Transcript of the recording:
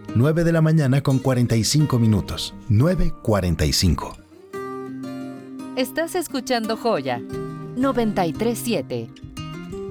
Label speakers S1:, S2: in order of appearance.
S1: 9 de la mañana con 45 minutos. 9:45.
S2: Estás escuchando Joya 93.7.